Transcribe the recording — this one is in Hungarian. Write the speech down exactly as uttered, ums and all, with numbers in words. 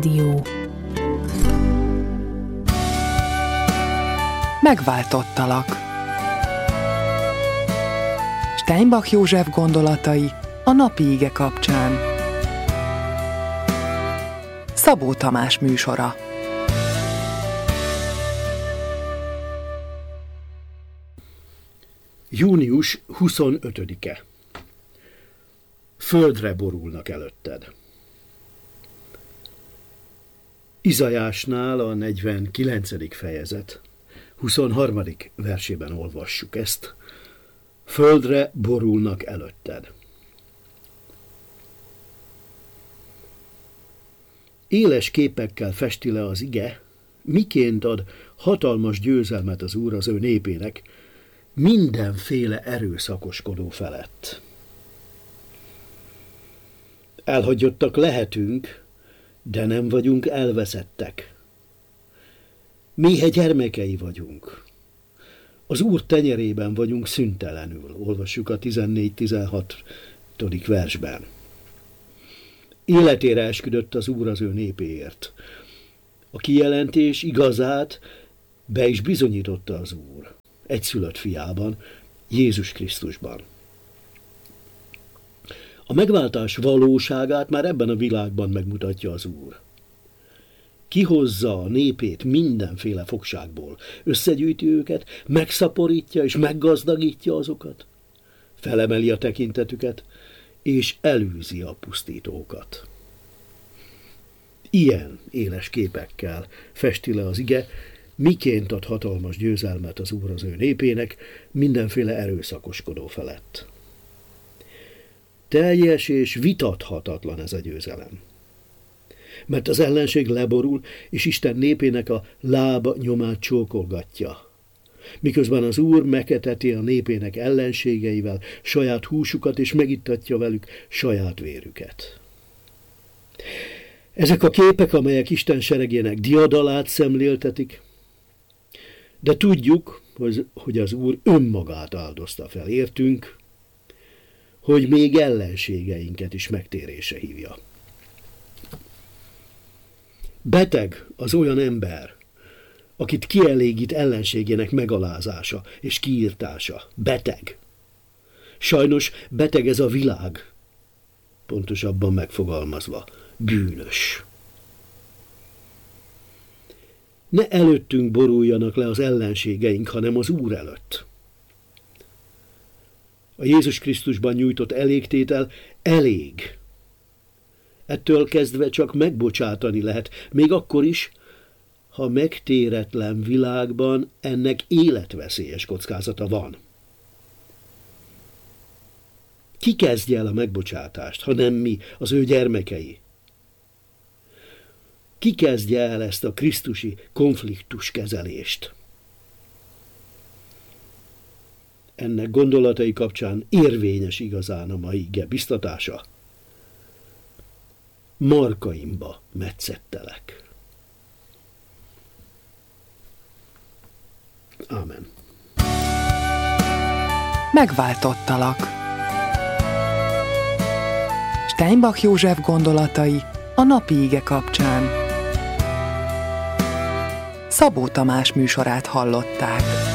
Rádió. Megváltottalak. Steinbach József gondolatai a napi ige kapcsán. Szabó Tamás műsora. június huszonötödike. Földre borulnak előtted. Izaiásnál a negyvenkilencedik fejezet, huszonharmadik versében olvassuk ezt. Földre borulnak előtted. Éles képekkel festi le az ige, miként ad hatalmas győzelmet az Úr az ő népének, mindenféle erőszakoskodó felett. Elhagyottak lehetünk, de nem vagyunk elveszettek. Méhe gyermekei vagyunk. Az Úr tenyerében vagyunk szüntelenül, olvassuk a tizennégy-tizenhatodik versben. Életére esküdött az Úr az ő népéért. A kijelentés igazát be is bizonyította az Úr, egyszülött fiában, Jézus Krisztusban. A megváltás valóságát már ebben a világban megmutatja az Úr. Kihozza a népét mindenféle fogságból, összegyűjti őket, megszaporítja és meggazdagítja azokat, felemeli a tekintetüket, és elűzi a pusztítókat. Ilyen éles képekkel festi le az ige, miként ad hatalmas győzelmet az Úr az ő népének mindenféle erőszakoskodó felett. Teljes és vitathatatlan ez a győzelem. Mert az ellenség leborul, és Isten népének a lába nyomát csókolgatja. Miközben az Úr megeteti a népének ellenségeivel saját húsukat, és megittatja velük saját vérüket. Ezek a képek, amelyek Isten seregének diadalát szemléltetik, de tudjuk, hogy az Úr önmagát áldozta fel értünk, hogy még ellenségeinket is megtérésre hívja. Beteg az olyan ember, akit kielégít ellenségének megalázása és kiirtása. Beteg. Sajnos beteg ez a világ, pontosabban megfogalmazva, bűnös. Ne előttünk boruljanak le az ellenségeink, hanem az Úr előtt. A Jézus Krisztusban nyújtott elégtétel elég. Ettől kezdve csak megbocsátani lehet, még akkor is, ha megtéretlen világban ennek életveszélyes kockázata van. Ki kezdje el a megbocsátást, ha nem mi, az ő gyermekei? Ki kezdje el ezt a krisztusi konfliktus kezelést? Ennek gondolatai kapcsán érvényes igazán a mai ige biztatása. Markaimba metszettelek. Ámen. Megváltottalak. Steinbach József gondolatai a napi ige kapcsán. Szabó Tamás műsorát hallották.